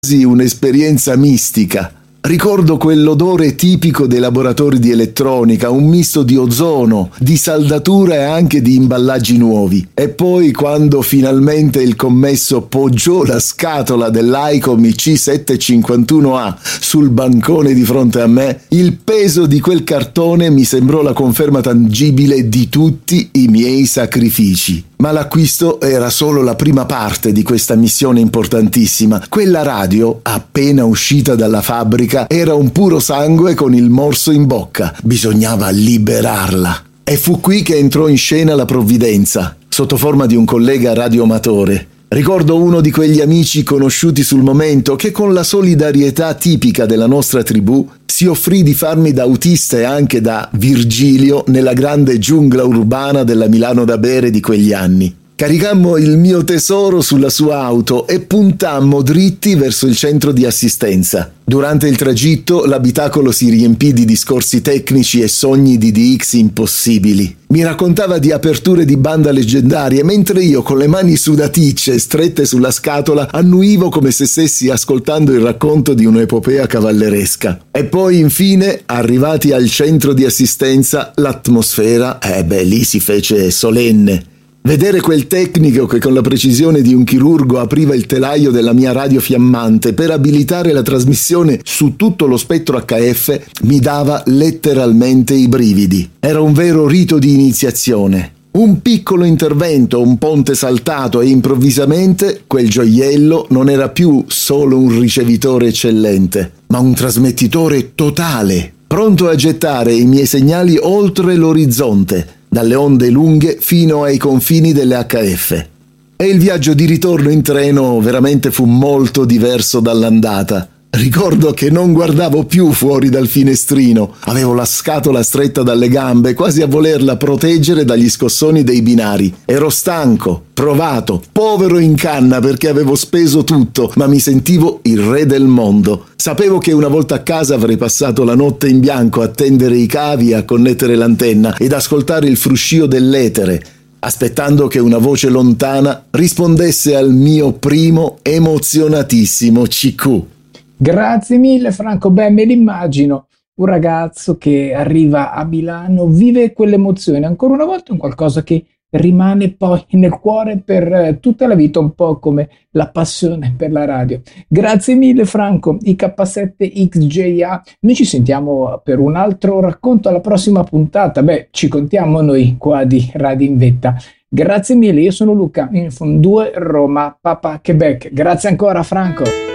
quasi un'esperienza mistica. Ricordo quell'odore tipico dei laboratori di elettronica, un misto di ozono, di saldatura e anche di imballaggi nuovi. E poi quando finalmente il commesso poggiò la scatola dell'ICOM C751A sul bancone di fronte a me, il peso di quel cartone mi sembrò la conferma tangibile di tutti i miei sacrifici. Ma l'acquisto era solo la prima parte di questa missione importantissima. Quella radio, appena uscita dalla fabbrica, era un puro sangue con il morso in bocca. Bisognava liberarla. E fu qui che entrò in scena la provvidenza, sotto forma di un collega radioamatore. Ricordo uno di quegli amici conosciuti sul momento che con la solidarietà tipica della nostra tribù si offrì di farmi da autista e anche da Virgilio nella grande giungla urbana della Milano da bere di quegli anni. Caricammo il mio tesoro sulla sua auto e puntammo dritti verso il centro di assistenza. Durante il tragitto l'abitacolo si riempì di discorsi tecnici e sogni di DX impossibili. Mi raccontava di aperture di banda leggendarie, mentre io con le mani sudaticce strette sulla scatola annuivo come se stessi ascoltando il racconto di un'epopea cavalleresca. E poi infine, arrivati al centro di assistenza, l'atmosfera, lì si fece solenne. Vedere quel tecnico che con la precisione di un chirurgo apriva il telaio della mia radio fiammante per abilitare la trasmissione su tutto lo spettro HF mi dava letteralmente i brividi. Era un vero rito di iniziazione. Un piccolo intervento, un ponte saltato e improvvisamente quel gioiello non era più solo un ricevitore eccellente, ma un trasmettitore totale, pronto a gettare i miei segnali oltre l'orizzonte, dalle onde lunghe fino ai confini delle HF. E il viaggio di ritorno in treno veramente fu molto diverso dall'andata. Ricordo che non guardavo più fuori dal finestrino, avevo la scatola stretta dalle gambe, quasi a volerla proteggere dagli scossoni dei binari. Ero stanco, provato, povero in canna perché avevo speso tutto, ma mi sentivo il re del mondo. Sapevo che una volta a casa avrei passato la notte in bianco a tendere i cavi, a connettere l'antenna ed ascoltare il fruscio dell'etere, aspettando che una voce lontana rispondesse al mio primo emozionatissimo CQ. Grazie mille Franco, me l'immagino, un ragazzo che arriva a Milano, vive quell'emozione, ancora una volta un qualcosa che rimane poi nel cuore per tutta la vita, un po' come la passione per la radio. Grazie mille Franco, IK7XJA, noi ci sentiamo per un altro racconto alla prossima puntata, ci contiamo noi qua di Radio in Vetta. Grazie mille, io sono Luca, Infon 2 Roma, Papa Quebec, grazie ancora Franco.